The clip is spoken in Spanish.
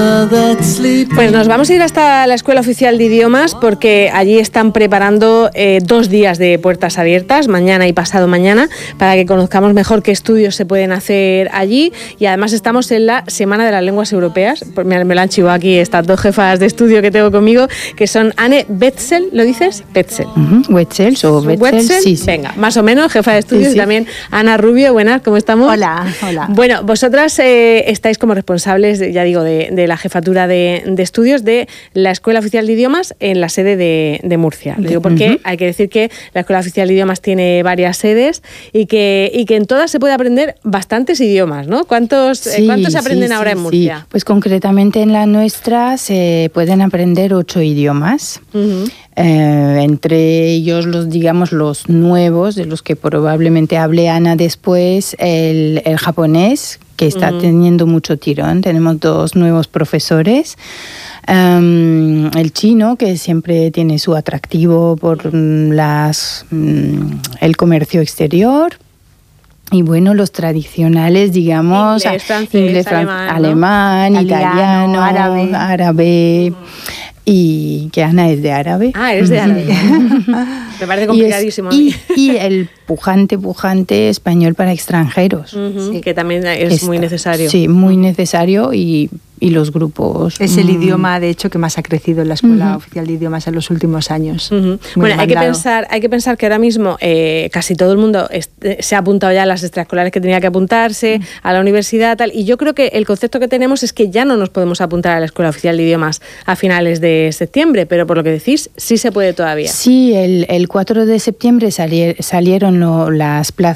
Pues nos vamos a ir hasta la Escuela Oficial de Idiomas porque allí están preparando 2 días de puertas abiertas, mañana y pasado mañana, para que conozcamos mejor qué estudios se pueden hacer allí. Y además estamos en la Semana de las Lenguas Europeas. Me lo han chivado aquí estas 2 jefas de estudio que tengo conmigo, que son Anne Wetzel, ¿lo dices? Wetzel. Wetzel o Wetzel, sí. Venga, más o menos, jefa de estudios. Sí. Y también Ana Rubio, buenas, ¿cómo estamos? Hola. Bueno, vosotras estáis como responsables, ya digo, de la jefatura de estudios de la Escuela Oficial de Idiomas en la sede de Murcia. Lo digo porque hay que decir que la Escuela Oficial de Idiomas tiene varias sedes y que en todas se puede aprender bastantes idiomas, ¿no? ¿Cuántos se aprenden ahora en Murcia? Sí. Pues concretamente en la nuestra se pueden aprender 8 idiomas. Entre ellos los nuevos, de los que probablemente hable Ana después, el japonés, que está teniendo mucho tirón. Tenemos 2 nuevos profesores. El chino, que siempre tiene su atractivo por el comercio exterior. Y bueno, los tradicionales, digamos, inglés, alemán, italiano, árabe. Y que Ana es de árabe. Ah, eres de árabe. Me parece complicadísimo. Y el pujante español para extranjeros. Sí, que también es muy necesario. Sí, muy necesario y los grupos. Es el idioma, de hecho, que más ha crecido en la Escuela Oficial de Idiomas en los últimos años. Bueno, hay que pensar que ahora mismo casi todo el mundo se ha apuntado ya a las extraescolares que tenía que apuntarse, a la universidad, tal. Y yo creo que el concepto que tenemos es que ya no nos podemos apuntar a la Escuela Oficial de Idiomas a finales de septiembre, pero por lo que decís, sí se puede todavía. Sí, el 4 de septiembre salieron las plazas